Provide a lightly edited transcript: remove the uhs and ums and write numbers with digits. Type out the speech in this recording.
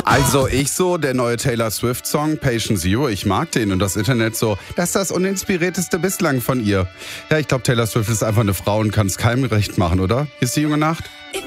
Also der neue Taylor Swift-Song Patient Zero, ich mag den und das Internet so, das ist das uninspirierteste bislang von ihr. Ja, ich glaube, Taylor Swift ist einfach eine Frau und kann es keinem recht machen, oder? Hier ist die junge Nacht.